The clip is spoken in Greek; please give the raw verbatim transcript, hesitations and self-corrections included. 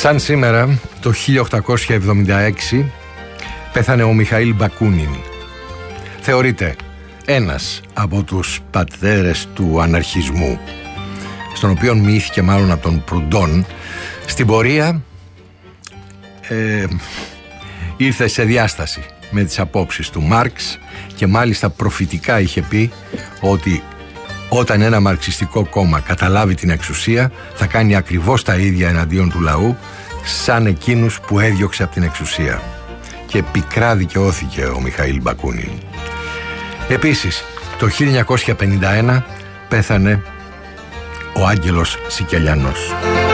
Σαν σήμερα, το χίλια οκτακόσια εβδομήντα έξι, πέθανε ο Μιχαήλ Μπακούνιν. Θεωρείται ένας από τους πατέρες του αναρχισμού, στον οποίο μοιήθηκε μάλλον από τον Προυντόν. Στην πορεία ε, ήρθε σε διάσταση με τις απόψεις του Μάρξ και μάλιστα προφητικά είχε πει ότι όταν ένα μαρξιστικό κόμμα καταλάβει την εξουσία θα κάνει ακριβώς τα ίδια εναντίον του λαού σαν εκείνους που έδιωξε από την εξουσία. Και πικρά δικαιώθηκε ο Μιχαήλ Μπακούνιν. Επίσης, το χίλια εννιακόσια πενήντα ένα πέθανε ο Άγγελος Σικελιανός.